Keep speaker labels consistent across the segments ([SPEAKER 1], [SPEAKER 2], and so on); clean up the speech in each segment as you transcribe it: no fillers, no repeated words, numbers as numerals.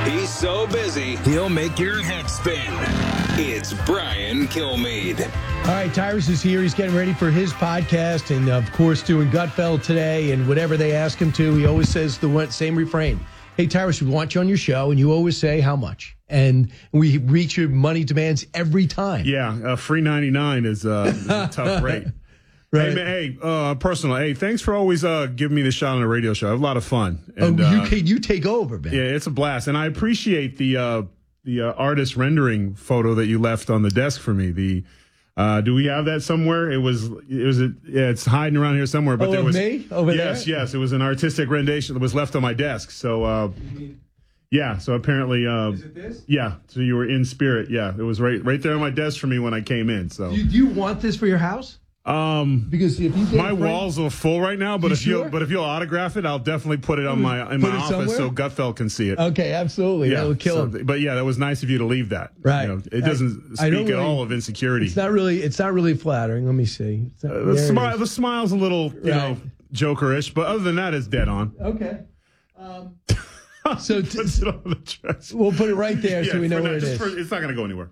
[SPEAKER 1] He's so busy, he'll make your head spin. It's Brian Kilmeade.
[SPEAKER 2] All right, Tyrus is here. He's getting ready for his podcast and, of course, doing Gutfeld today. And whatever they ask him to, he always says the same refrain. Hey, Tyrus, we want you on your show, and you always say how much. And we reach your money demands every time.
[SPEAKER 3] Yeah, free 99 is a tough rate.
[SPEAKER 2] Right.
[SPEAKER 3] Hey, man, personal. Hey, thanks for always giving me the shot on the radio show. I have a lot of fun. And,
[SPEAKER 2] you take over, man.
[SPEAKER 3] Yeah, it's a blast, and I appreciate the artist rendering photo that you left on the desk for me. Do we have that somewhere? It's hiding around here somewhere. But there was
[SPEAKER 2] me over there.
[SPEAKER 3] Yes, it was an artistic rendition that was left on my desk. So, yeah. So apparently,
[SPEAKER 2] is it this?
[SPEAKER 3] Yeah. So you were in spirit. Yeah, it was right there on my desk for me when I came in. So,
[SPEAKER 2] do you want this for your house? Because if you
[SPEAKER 3] my walls are full right now, but if you'll autograph it, I'll definitely put it in my office
[SPEAKER 2] somewhere?
[SPEAKER 3] so Gutfeld can see it.
[SPEAKER 2] Okay, absolutely.
[SPEAKER 3] Yeah,
[SPEAKER 2] that would kill him.
[SPEAKER 3] But yeah, that was nice of you to leave that.
[SPEAKER 2] Right.
[SPEAKER 3] It doesn't speak at all of insecurity.
[SPEAKER 2] It's not really flattering. Let me see.
[SPEAKER 3] The smile's a little, jokerish, but other than that, it's dead on.
[SPEAKER 2] Okay. So
[SPEAKER 3] puts it on the dress.
[SPEAKER 2] We'll put it right there so we know where it is.
[SPEAKER 3] It's not going to go anywhere.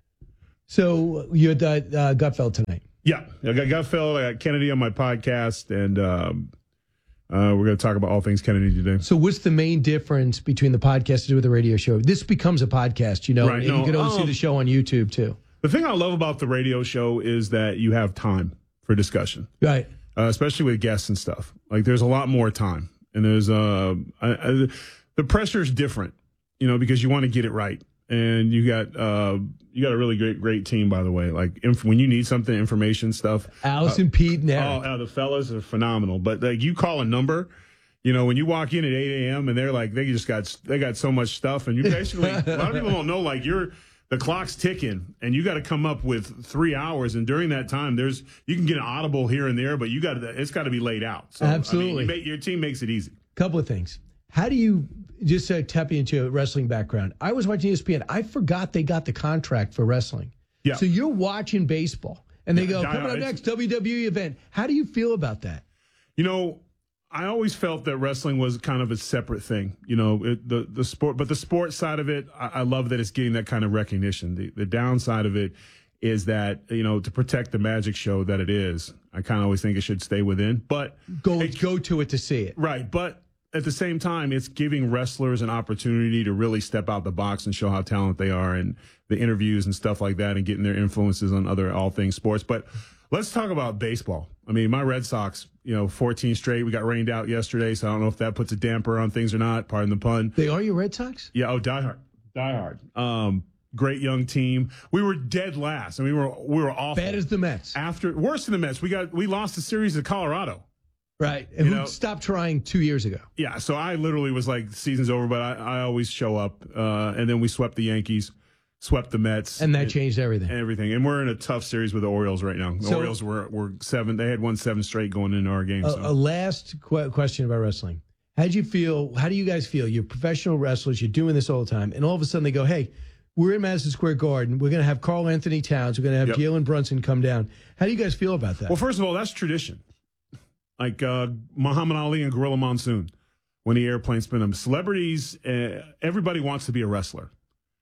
[SPEAKER 2] So you had Gutfeld tonight.
[SPEAKER 3] Yeah, I got Gutfeld, I got Kennedy on my podcast, and we're going to talk about all things Kennedy today.
[SPEAKER 2] So what's the main difference between the podcast to do with the radio show? This becomes a podcast,
[SPEAKER 3] Right,
[SPEAKER 2] and you can always see the show on YouTube, too.
[SPEAKER 3] The thing I love about the radio show is that you have time for discussion.
[SPEAKER 2] Right.
[SPEAKER 3] Especially with guests and stuff. Like, there's a lot more time. And there's the pressure's different, because you want to get it right. And you got a really great team, by the way. Like when you need something, information stuff.
[SPEAKER 2] Allison, Pete, and Eric.
[SPEAKER 3] The fellas are phenomenal. But like you call a number, when you walk in at 8 a.m. and they're like they got so much stuff, and you basically a lot of people don't know like the clock's ticking, and you got to come up with 3 hours, and during that time you can get an audible here and there, but it's got to be laid out. So,
[SPEAKER 2] absolutely,
[SPEAKER 3] your team makes it easy.
[SPEAKER 2] Couple of things. How do you just tap into a wrestling background? I was watching ESPN. I forgot they got the contract for wrestling.
[SPEAKER 3] Yeah.
[SPEAKER 2] So you're watching baseball, and they go, coming up next, WWE event. How do you feel about that?
[SPEAKER 3] I always felt that wrestling was kind of a separate thing. The sport, but the sports side of it, I love that it's getting that kind of recognition. The downside of it is that, to protect the magic show that it is, I kind of always think it should stay within. But
[SPEAKER 2] go to it to see it.
[SPEAKER 3] Right, but at the same time, it's giving wrestlers an opportunity to really step out the box and show how talented they are, and the interviews and stuff like that, and getting their influences on all things sports. But let's talk about baseball. I mean, my Red Sox, 14 straight. We got rained out yesterday, so I don't know if that puts a damper on things or not. Pardon the pun.
[SPEAKER 2] They are your Red Sox?
[SPEAKER 3] Yeah. Oh, die hard. Great young team. We were dead last. I mean, we were awful.
[SPEAKER 2] Bad as the Mets.
[SPEAKER 3] Worse than the Mets. We lost the series to Colorado.
[SPEAKER 2] Right. And who stopped trying 2 years ago.
[SPEAKER 3] Yeah. So I literally was like, season's over, but I always show up. And then we swept the Yankees, swept the Mets.
[SPEAKER 2] And that changed everything.
[SPEAKER 3] And we're in a tough series with the Orioles right now. The Orioles were 7. They had won 7 straight going into our game.
[SPEAKER 2] A last question about wrestling. How do you guys feel? You're professional wrestlers. You're doing this all the time. And all of a sudden they go, hey, we're in Madison Square Garden. We're going to have Carl Anthony Towns. We're going to have Jalen Brunson come down. How do you guys feel about that?
[SPEAKER 3] Well, first of all, that's tradition. Like Muhammad Ali and Gorilla Monsoon, when the airplane spin them. Celebrities, everybody wants to be a wrestler,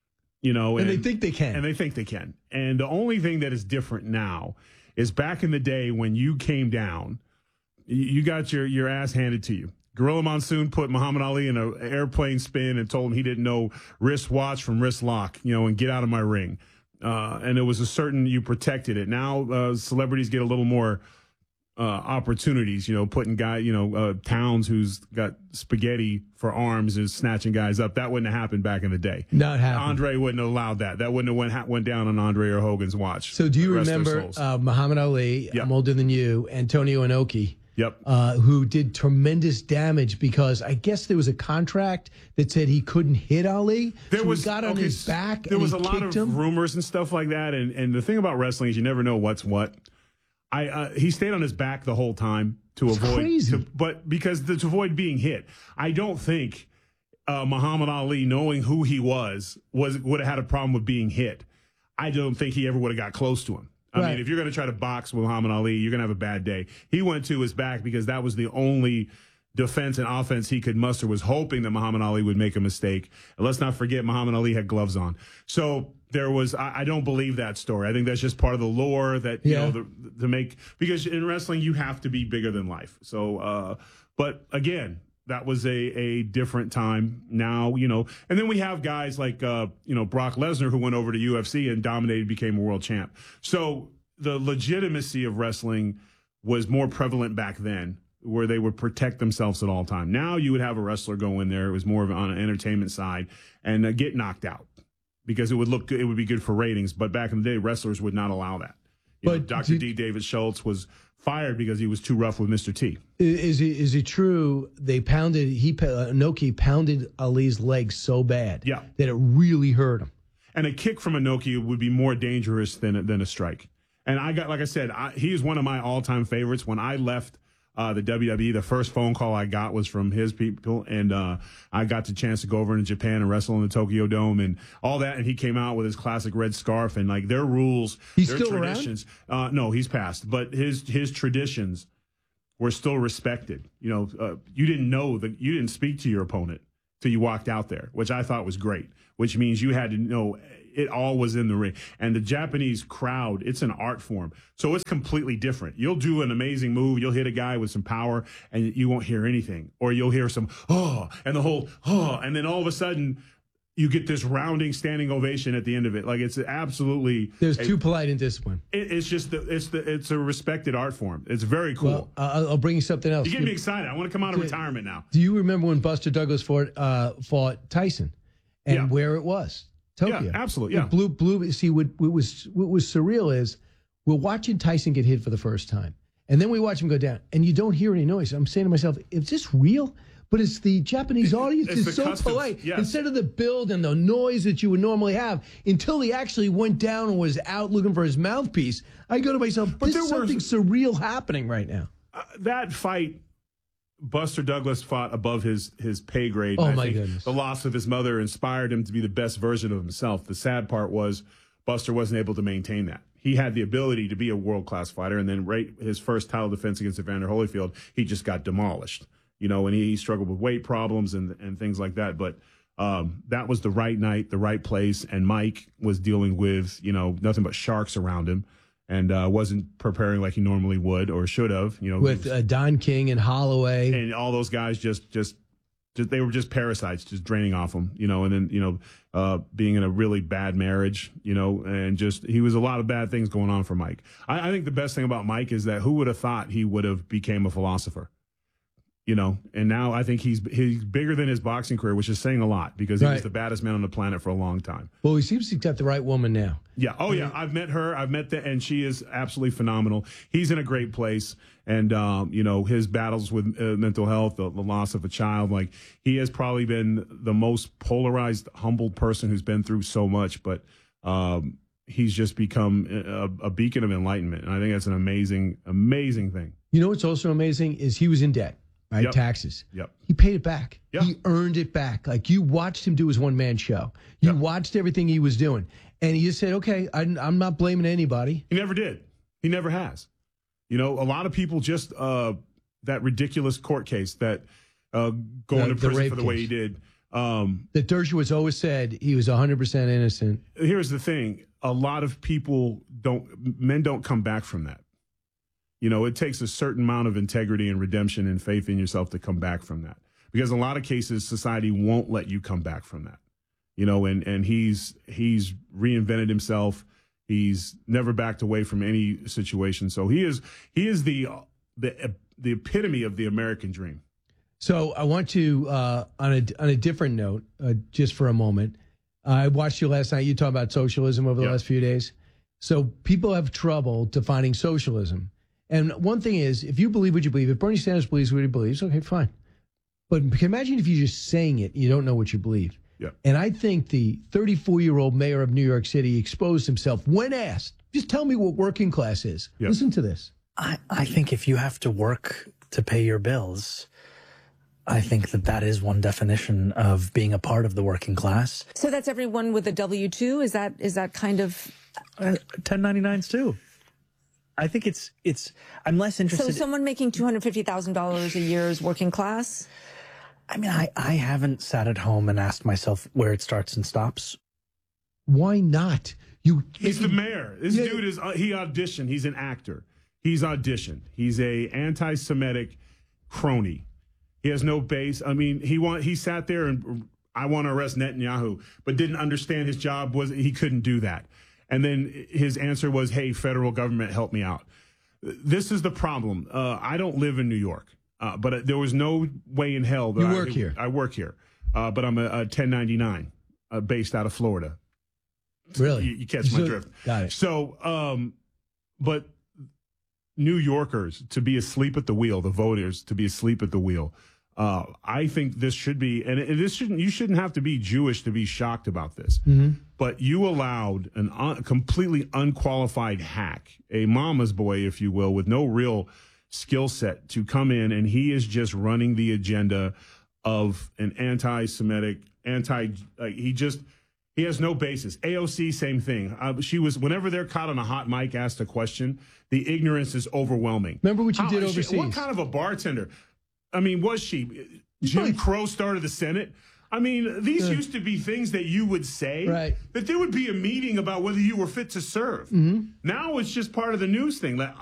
[SPEAKER 3] and
[SPEAKER 2] they think they can.
[SPEAKER 3] And the only thing that is different now is back in the day when you came down, you got your ass handed to you. Gorilla Monsoon put Muhammad Ali in an airplane spin and told him he didn't know wrist watch from wrist lock, and get out of my ring. And it was you protected it. Now celebrities get a little more opportunities, putting Towns, who's got spaghetti for arms, is snatching guys up. That wouldn't have happened back in the day.
[SPEAKER 2] Not happened.
[SPEAKER 3] Andre wouldn't have allowed that. That wouldn't have went down on Andre or Hogan's watch.
[SPEAKER 2] So do you remember Muhammad Ali, I'm older than you, Antonio Inoki, who did tremendous damage because I guess there was a contract that said he couldn't hit Ali. He got on his back.
[SPEAKER 3] There was a lot of rumors and stuff like that. And the thing about wrestling is you never know what's what. He stayed on his back the whole time to avoid being hit. I don't think Muhammad Ali, knowing who he would have had a problem with being hit. I don't think he ever would have got close to him. I mean, if you're going to try to box with Muhammad Ali, you're going to have a bad day. He went to his back because that was the only defense and offense he could muster was hoping that Muhammad Ali would make a mistake. And let's not forget, Muhammad Ali had gloves on. So there was, I don't believe that story. I think that's just part of the lore that, you know, to make, because in wrestling, you have to be bigger than life. So, but again, that was a different time now, you know. And then we have guys like, you know, Brock Lesnar, who went over to UFC and dominated, became a world champ. So the legitimacy of wrestling was more prevalent back then, where they would protect themselves at all time. Now you would have a wrestler go in there. It was more of on an entertainment side and get knocked out because it would look good. It would be good for ratings. But back in the day, wrestlers would not allow that. You know, Dr. D. David Schultz was fired because he was too rough with Mr. T.
[SPEAKER 2] Is it true they pounded, Inoki pounded Ali's legs so bad that it really hurt him?
[SPEAKER 3] And a kick from Inoki would be more dangerous than a strike. And I got, like I said, he is one of my all-time favorites. When I left the WWE, the first phone call I got was from his people, and I got the chance to go over to Japan and wrestle in the Tokyo Dome and all that. And he came out with his classic red scarf and like their rules,
[SPEAKER 2] he's
[SPEAKER 3] their
[SPEAKER 2] still
[SPEAKER 3] traditions. No, he's passed, but his traditions were still respected. You know, you didn't speak to your opponent till you walked out there, which I thought was great. Which means you had to know it all was in the ring. And the Japanese crowd, it's an art form. So it's completely different. You'll do an amazing move. You'll hit a guy with some power and you won't hear anything. Or you'll hear some, and the whole, and then all of a sudden you get this rounding standing ovation at the end of it. Like it's absolutely.
[SPEAKER 2] There's too polite and discipline.
[SPEAKER 3] It's just, it's a respected art form. It's very cool.
[SPEAKER 2] Well, I'll bring you something else.
[SPEAKER 3] You get me excited. I want to come out of retirement now.
[SPEAKER 2] Do you remember when Buster Douglas fought Tyson? And where it was, Tokyo.
[SPEAKER 3] Yeah, absolutely. Yeah.
[SPEAKER 2] Blue. See, what was surreal is we're watching Tyson get hit for the first time, and then we watch him go down, and you don't hear any noise. I'm saying to myself, is this real? But it's the Japanese audience is so polite. Yes. Instead of the build and the noise that you would normally have, until he actually went down and was out looking for his mouthpiece, I go to myself, there's something surreal happening right now.
[SPEAKER 3] That fight. Buster Douglas fought above his pay grade.
[SPEAKER 2] Oh, my goodness.
[SPEAKER 3] The loss of his mother inspired him to be the best version of himself. The sad part was Buster wasn't able to maintain that. He had the ability to be a world-class fighter, and then his first title defense against Evander Holyfield, he just got demolished. You know, and he struggled with weight problems and things like that. But that was the right night, the right place, and Mike was dealing with, you know, nothing but sharks around him. And wasn't preparing like he normally would or should have, you know.
[SPEAKER 2] With Don King and Holloway.
[SPEAKER 3] And all those guys just they were just parasites, just draining off him, you know. And then, you know, being in a really bad marriage, you know, and he was a lot of bad things going on for Mike. I think the best thing about Mike is that who would have thought he would have became a philosopher? You know, and now I think he's bigger than his boxing career, which is saying a lot because he was the baddest man on the planet for a long time.
[SPEAKER 2] Well, he seems to have got the right woman now.
[SPEAKER 3] Yeah. Oh, yeah. I've met her. And she is absolutely phenomenal. He's in a great place. And, you know, his battles with mental health, the loss of a child, like he has probably been the most polarized, humbled person who's been through so much. But he's just become a beacon of enlightenment. And I think that's an amazing, amazing thing.
[SPEAKER 2] You know what's also amazing is he was in debt. Right,
[SPEAKER 3] yep.
[SPEAKER 2] Taxes.
[SPEAKER 3] Yep.
[SPEAKER 2] He paid it back.
[SPEAKER 3] Yep.
[SPEAKER 2] He earned it back. Like you watched him do his one-man show. You watched everything he was doing, and he just said, "Okay, I'm not blaming anybody."
[SPEAKER 3] He never did. He never has. You know, a lot of people just that ridiculous court case that going to prison for the way he did.
[SPEAKER 2] That Dershowitz always said he was 100% innocent.
[SPEAKER 3] Here's the thing: a lot of men don't come back from that. You know, it takes a certain amount of integrity and redemption and faith in yourself to come back from that. Because in a lot of cases, society won't let you come back from that. You know, and he's reinvented himself. He's never backed away from any situation. So he is the epitome of the American dream.
[SPEAKER 2] So I want to, on a different note, just for a moment, I watched you last night. You talked about socialism over the last few days. So people have trouble defining socialism. And one thing is, if you believe what you believe, if Bernie Sanders believes what he believes, okay, fine. But imagine if you're just saying it, you don't know what you believe.
[SPEAKER 3] Yeah.
[SPEAKER 2] And I think the 34-year-old mayor of New York City exposed himself when asked, just tell me what working class is. Yeah. Listen to this.
[SPEAKER 4] I think if you have to work to pay your bills, I think that is one definition of being a part of the working class.
[SPEAKER 5] So that's everyone with a W-2? Is that kind of...
[SPEAKER 4] 1099s too. I think it's I'm less interested.
[SPEAKER 5] So someone making $250,000 a year is working class?
[SPEAKER 4] I mean, I haven't sat at home and asked myself where it starts and stops.
[SPEAKER 2] Why not?
[SPEAKER 3] He's the mayor. This dude is, he auditioned. He's an actor. He's auditioned. He's a anti-Semitic crony. He has no base. I mean, he sat there and I want to arrest Netanyahu, but didn't understand his job was he couldn't do that. And then his answer was, hey, federal government, help me out. This is the problem. I don't live in New York, but there was no way in hell that
[SPEAKER 2] you work here.
[SPEAKER 3] I work here, but I'm a 1099 based out of Florida.
[SPEAKER 2] Really?
[SPEAKER 3] You catch my drift.
[SPEAKER 2] Got it.
[SPEAKER 3] So, but New Yorkers to be asleep at the wheel, the voters to be asleep at the wheel. I think this should be, and you shouldn't have to be Jewish to be shocked about this. Mm-hmm. But you allowed a completely unqualified hack, a mama's boy, if you will, with no real skill set to come in, and he is just running the agenda of an anti-Semitic, he has no basis. AOC, same thing. Whenever they're caught on a hot mic, asked a question, the ignorance is overwhelming.
[SPEAKER 2] Remember what you did overseas?
[SPEAKER 3] What kind of a bartender? I mean, was she? Jim Crow started the Senate. I mean, these used to be things that you would say.
[SPEAKER 2] Right.
[SPEAKER 3] That there would be a meeting about whether you were fit to serve. Mm-hmm. Now it's just part of the news thing.